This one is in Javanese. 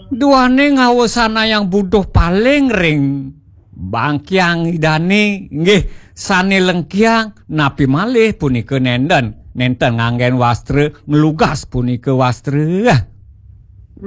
Duane ngawosana yang butuh paling ring. Bangkyang idane nggih sane lengkyang napi malih punika nenten nganggen wastra nglugas punika wastra.